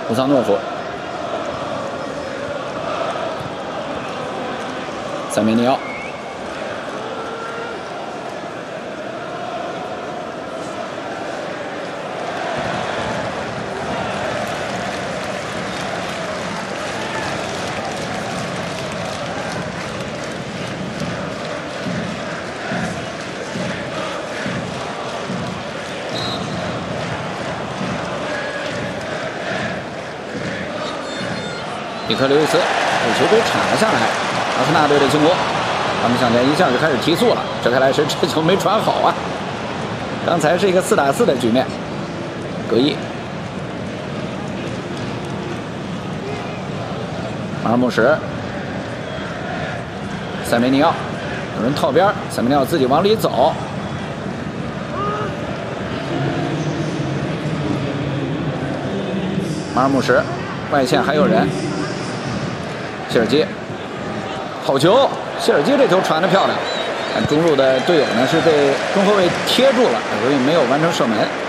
乌桑诺夫，塞梅尼奥，米克刘易斯被球给铲了下来，阿森纳队的进攻，他们向前一下就开始提速了。这看来是这球没传好啊！刚才是一个4打4的局面。格伊，马尔穆什，塞梅尼奥，有人套边，塞梅尼奥自己往里走。马尔穆什，外线还有人。谢尔基，好球！谢尔基这球传得漂亮，但中路的队友呢是被中后卫贴住了，所以没有完成射门。